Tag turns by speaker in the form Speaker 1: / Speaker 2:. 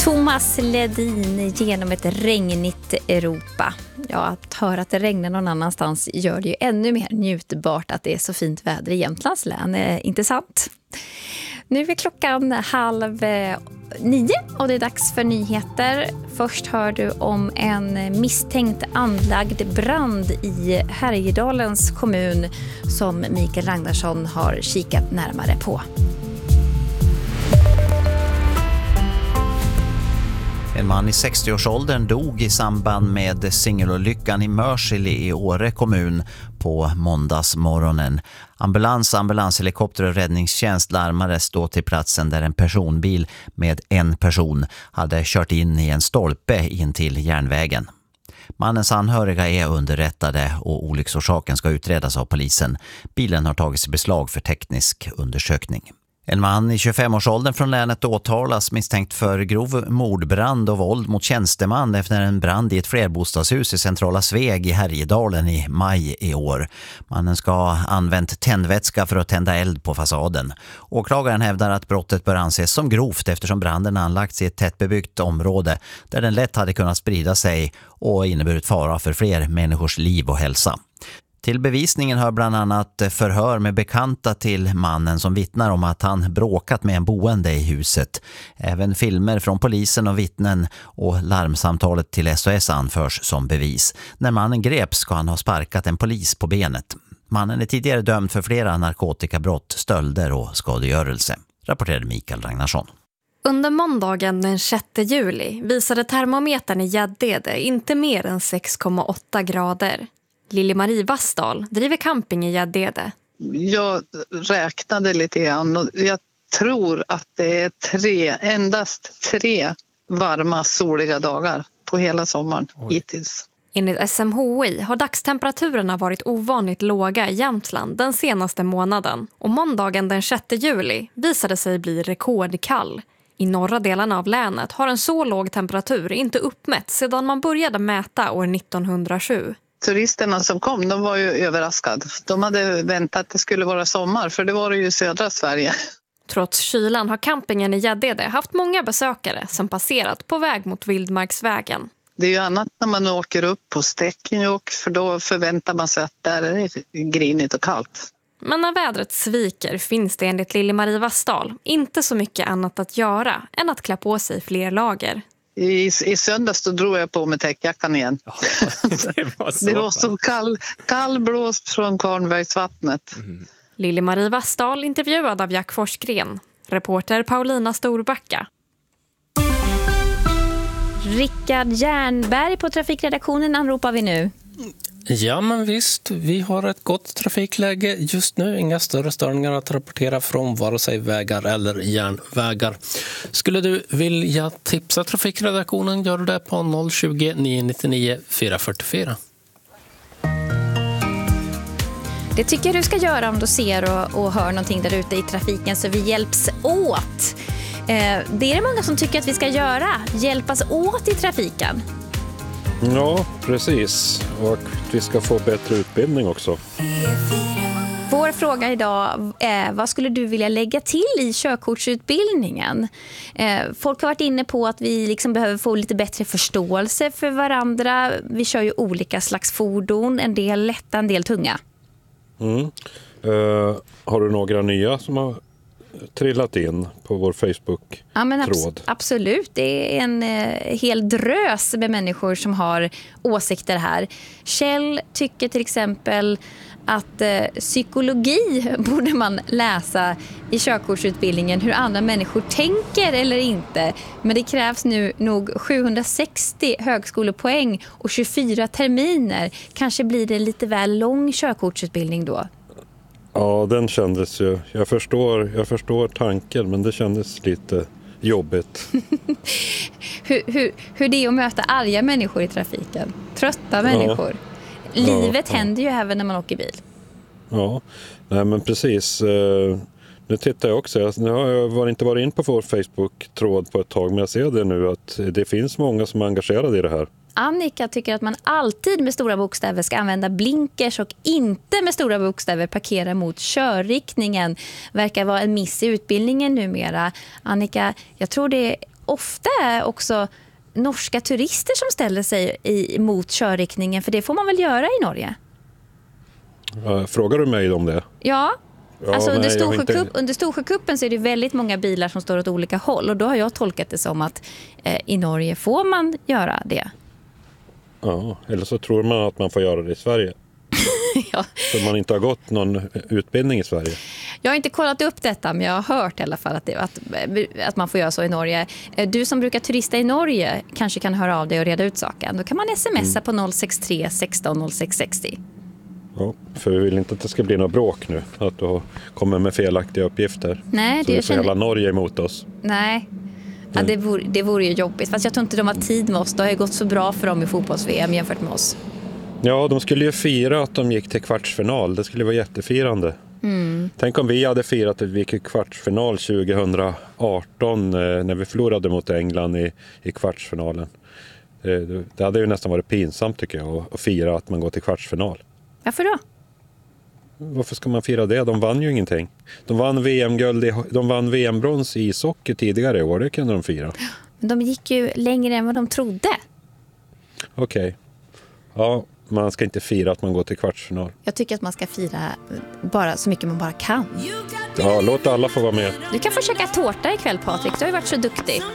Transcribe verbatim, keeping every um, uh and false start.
Speaker 1: Thomas Ledin genom ett regnigt Europa. Ja, att höra att det regnar någon annanstans gör det ju ännu mer njutbart att det är så fint väder i Jämtlands län. Inte sant? Nu är klockan halv nio och det är dags för nyheter. Först hör du om en misstänkt anlagd brand i Härjedalens kommun som Mikael Ragnarsson har kikat närmare på.
Speaker 2: En man i sextioårsåldern dog i samband med singelolyckan i Mörsili i Åre kommun på måndagsmorgonen. Ambulans, ambulanshelikopter och räddningstjänst larmades då till platsen där en personbil med en person hade kört in i en stolpe in till järnvägen. Mannens anhöriga är underrättade och olycksorsaken ska utredas av polisen. Bilen har tagits i beslag för teknisk undersökning. En man i tjugofemårsåldern från länet åtalas misstänkt för grov mordbrand och våld mot tjänsteman efter en brand i ett flerbostadshus i centrala Sveg i Härjedalen i maj i år. Mannen ska ha använt tändvätska för att tända eld på fasaden. Åklagaren hävdar att brottet bör anses som grovt eftersom branden anlagts i ett tättbebyggt område där den lätt hade kunnat sprida sig och inneburit fara för fler människors liv och hälsa. Till bevisningen hör bland annat förhör med bekanta till mannen som vittnar om att han bråkat med en boende i huset. Även filmer från polisen och vittnen och larmsamtalet till S O S anförs som bevis. När mannen greps ska han ha sparkat en polis på benet. Mannen är tidigare dömd för flera narkotikabrott, stölder och skadegörelse, rapporterade Mikael Ragnarsson.
Speaker 3: Under måndagen den sjätte juli visade termometern i Gäddede inte mer än sex komma åtta grader. Lilly-Marie Vassdal driver camping i Gäddede.
Speaker 4: Jag räknade lite grann och jag tror att det är tre, endast tre varma soliga dagar på hela sommaren hittills.
Speaker 3: Enligt S M H I har dagstemperaturerna varit ovanligt låga i Jämtland den senaste månaden. Och måndagen den sjätte juli visade sig bli rekordkall. I norra delarna av länet har en så låg temperatur inte uppmätts sedan man började mäta år nittonhundrasju.
Speaker 4: Turisterna som kom, de var ju överraskade. De hade väntat att det skulle vara sommar, för det var det ju i södra Sverige.
Speaker 3: Trots kylan har campingen i Gäddede haft många besökare som passerat på väg mot Vildmarksvägen.
Speaker 4: Det är ju annat när man åker upp på Stekenjokk, för då förväntar man sig att där är det grinigt och kallt.
Speaker 3: Men när vädret sviker finns det enligt Lilly-Marie Vassdal inte så mycket annat att göra än att klä på sig fler lager.
Speaker 4: I, I söndags då drog jag på mig täckjackan igen.
Speaker 5: Ja, det var så,
Speaker 4: det var så kall, kall blåst från Karnbergsvattnet.
Speaker 3: Mm. Lilly-Marie Vassdal intervjuad av Jack Forsgren. Reporter Paulina Storbacka.
Speaker 1: Rickard Jernberg på trafikredaktionen anropar vi nu.
Speaker 6: Ja, men visst. Vi har ett gott trafikläge just nu. Inga större störningar att rapportera från vare sig vägar eller järnvägar. Skulle du vilja tipsa trafikredaktionen gör du det på noll tjugo, nio nittionio, fyra fyrtiofyra.
Speaker 1: Det tycker jag du ska göra om du ser och, och hör någonting där ute i trafiken så vi hjälps åt. Eh, det är det många som tycker att vi ska göra. Hjälpas åt i trafiken.
Speaker 7: Ja, precis. Och vi ska få bättre utbildning också.
Speaker 1: Vår fråga idag är, vad skulle du vilja lägga till i körkortsutbildningen? Eh, folk har varit inne på att vi liksom behöver få lite bättre förståelse för varandra. Vi kör ju olika slags fordon, en del lätta, en del tunga. Mm.
Speaker 7: Uh, har du några nya som har trillat in på vår Facebook-tråd?
Speaker 1: Ja, men abs- absolut. Det är en eh, hel drös med människor som har åsikter här. Kjell tycker till exempel att eh, psykologi borde man läsa i körkortsutbildningen, hur andra människor tänker eller inte. Men det krävs nu nog sjuhundrasextio högskolepoäng och tjugofyra terminer. Kanske blir det lite väl lång körkortsutbildning då.
Speaker 7: Ja, den kändes ju. Jag förstår, jag förstår tanken, men det kändes lite jobbigt.
Speaker 1: hur, hur, hur det är att möta arga människor i trafiken. Trötta människor. Ja. Livet ja, händer ja. ju även när man åker bil.
Speaker 7: Ja, nej men precis. Nu tittar jag också. Nu har jag var inte varit in på vår Facebook-tråd på ett tag, men jag ser det nu att det finns många som är engagerade i det här.
Speaker 1: Annika tycker att man alltid med stora bokstäver ska använda blinkers och inte med stora bokstäver parkera mot körriktningen. Verkar vara en miss i utbildningen numera. Annika, jag tror det ofta är också norska turister som ställer sig i, mot körriktningen, för det får man väl göra i Norge?
Speaker 7: Frågar du mig om det?
Speaker 1: Ja,
Speaker 7: ja
Speaker 1: alltså under,
Speaker 7: nej,
Speaker 1: Storsjökupp,
Speaker 7: inte...
Speaker 1: under Storsjökuppen så är det väldigt många bilar som står åt olika håll, och då har jag tolkat det som att eh, i Norge får man göra det.
Speaker 7: Ja, eller så tror man att man får göra det i Sverige.
Speaker 1: Ja.
Speaker 7: Så man inte har gått någon utbildning i Sverige.
Speaker 1: Jag har inte kollat upp detta, men jag har hört i alla fall att, det, att, att man får göra så i Norge. Du som brukar turista i Norge kanske kan höra av dig och reda ut saken. Då kan man smsa mm. på noll sex tre sexton noll sex sextio.
Speaker 7: Ja, för vi vill inte att det ska bli något bråk nu. Att du kommer med felaktiga uppgifter.
Speaker 1: Nej,
Speaker 7: så
Speaker 1: det
Speaker 7: vi får
Speaker 1: känner...
Speaker 7: hela Norge emot oss.
Speaker 1: Nej, ja, det, vore, det vore ju jobbigt. Fast jag tror inte de har tid med oss. Det har ju gått så bra för dem i fotbolls-V M jämfört med oss. Ja,
Speaker 7: de skulle ju fira att de gick till kvartsfinal. Det skulle vara jättefirande. Mm. Tänk om vi hade firat att vi gick i kvartsfinal tjugo arton eh, när vi förlorade mot England i, i kvartsfinalen. Eh, det hade ju nästan varit pinsamt tycker jag att, att fira att man går till kvartsfinal.
Speaker 1: Varför då?
Speaker 7: Varför ska man fira det? De vann ju ingenting. De vann V M-guld, i, de vann V M-brons i ishockey tidigare i år. Det kunde de fira.
Speaker 1: Men de gick ju längre än vad de trodde.
Speaker 7: Okej. Okay. Ja, man ska inte fira att man går till kvartsfinal.
Speaker 1: Jag tycker att man ska fira bara så mycket man bara kan.
Speaker 7: Ja, låt alla få vara med.
Speaker 1: Du kan få käka tårta ikväll, Patrik. Du har ju varit så duktig.